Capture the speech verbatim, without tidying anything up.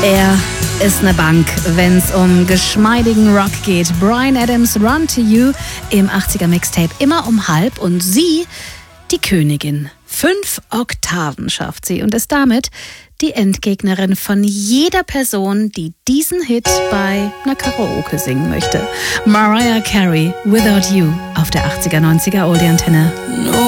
Er ist eine Bank, wenn es um geschmeidigen Rock geht. Bryan Adams, Run to You im achtziger Mixtape immer um halb und sie, die Königin. Fünf Oktaven schafft sie und ist damit die Endgegnerin von jeder Person, die diesen Hit bei einer Karaoke singen möchte. Mariah Carey, Without You auf der achtziger neunziger Oldie Antenne.